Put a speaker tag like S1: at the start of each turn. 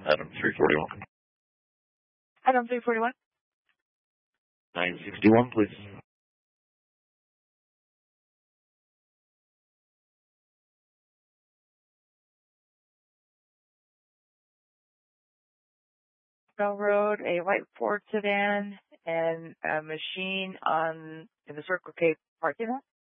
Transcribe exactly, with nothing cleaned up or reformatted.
S1: Item three forty-one.
S2: Item three forty-one.
S1: nine sixty-one, please.
S2: Railroad, a white Ford sedan, and a machine on in the Circle K parking lot.